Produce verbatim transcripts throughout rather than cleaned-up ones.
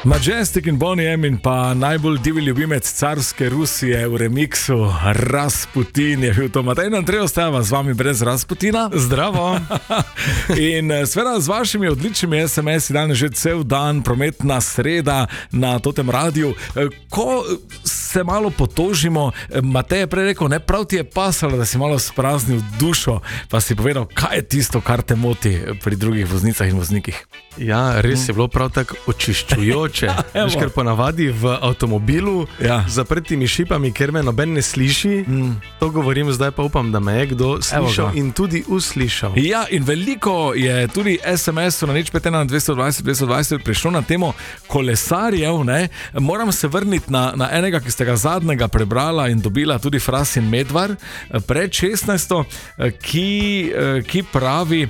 Majestic in Boney M in pa najbolj divji ljubimec carske Rusije v remiksu Rasputin je bil to. Matej in Andrej ostajava z vami brez Rasputina. Zdravo. In seveda z vašimi odličnimi es em esi danes že cel dan, prometna sreda na Totem radiju. Ko se malo potožimo, Matej je prej rekel, ne, prav ti je pasalo, da si malo spraznil dušo, pa si povedal, kaj je tisto, kar te moti pri drugih voznicah in voznikih. Ja, res je bilo prav tako očiščujoče. Veš, ker ponavadi v avtomobilu Ja. z zaprtimi šipami, ker me noben ne sliši, mm. to govorim zdaj, pa upam, da me je kdo slišal in tudi uslišal. Ja, in veliko je tudi es em esov na nič pet ena dvesto dvajset dvesto dvajset prišlo na temo kolesarjev, ne. Moram se vrniti na, na enega, ki ste ga zadnjega prebrala in dobila tudi Fras in Medvar pred šestnajsto, ki, ki pravi,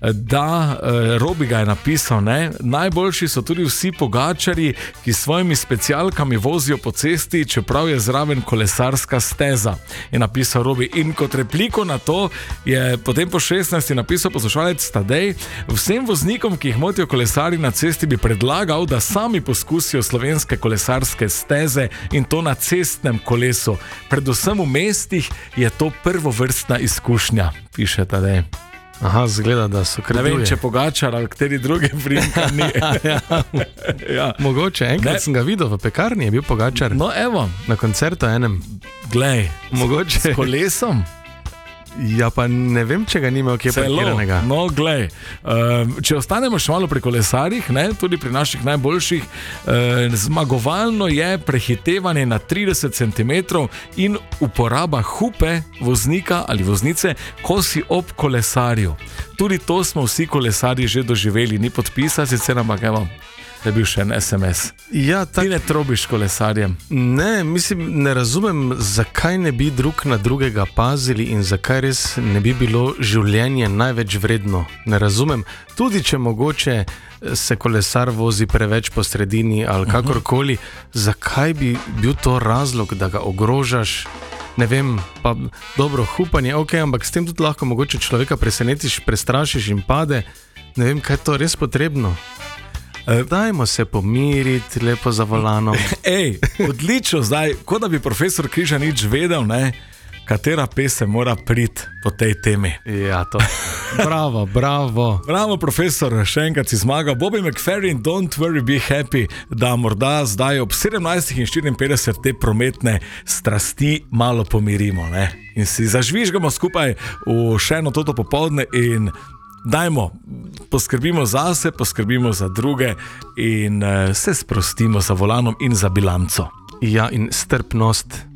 da Robi ga je napisal, ne? Najboljši so tudi vsi pogačarji, ki s svojimi specialkami vozijo po cesti, čeprav je zraven kolesarska steza, je napisal Robi. In kot repliko na to je potem po šestnajsti napisal poslušalec Tadej: vsem voznikom, ki jih motijo kolesarji na cesti, bi predlagal, da sami poskusijo slovenske kolesarske steze in to na cestnem kolesu. Predvsem v mestih je to prvovrstna izkušnja, piše Tadej. Aha, zgleda, da so kreduje. Ne vem, če Pogačar ali kateri drugi primka ni. ja. ja. Mogoče, enkrat ne. sem ga videl v pekarni, je bil Pogačar. No, evo. Na koncertu enem. Glej, mogoče. S kolesom? Ja, pa ne vem, če ga ni imel kje parkiranega. No, glej, uh, če ostanemo še malo pri kolesarjih, ne, tudi pri naših najboljših, uh, zmagovalno je prehitevanje na trideset centimetrov in uporaba hupe voznika ali voznice, ko si ob kolesarju. Tudi to smo vsi kolesarji že doživeli, ni podpisa, sicer ampak evo, je bil še en es em es. Ja, tak... Ti ne trobiš kolesarjem? Ne, mislim, ne razumem, zakaj ne bi drug na drugega pazili in zakaj res ne bi bilo življenje največ vredno. Ne razumem, tudi če mogoče se kolesar vozi preveč po sredini ali kakorkoli, zakaj bi bil to razlog, da ga ogrožaš? Ne vem, pa dobro, hupanje, ok, ampak s tem tudi lahko mogoče človeka presenetiš, prestrašiš in pade. Ne vem, kaj je to res potrebno. Dajmo se pomiriti, lepo za volanom. Ej, odlično zdaj, kot da bi profesor Križanič vedel, ne, katera pesem mora priti po tej temi. Ja, to. Bravo, bravo. Bravo, profesor, še enkrat si zmagal. Bobby McFerrin, Don't Worry, Be Happy, da morda zdaj ob sedemnajstih štiriinpetdeset te prometne strasti malo pomirimo, ne, in si zažvižgamo skupaj v še eno toto popoldne in dajmo, poskrbimo zase, poskrbimo za druge in uh, se sprostimo za volanom in za bilanco. Ja, in strpnost.